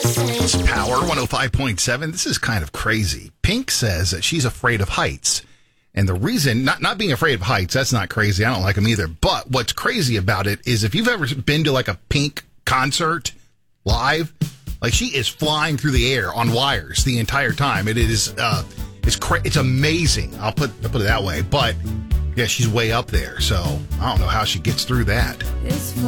Power 105.7. This is kind of crazy. Pink says that she's afraid of heights. And the reason, not being afraid of heights, that's not crazy. I don't like them either. But what's crazy about it is if you've ever been to like a Pink concert live, like she is flying through the air on wires the entire time. It's amazing. I'll put it that way. But yeah, she's way up there. So I don't know how she gets through that.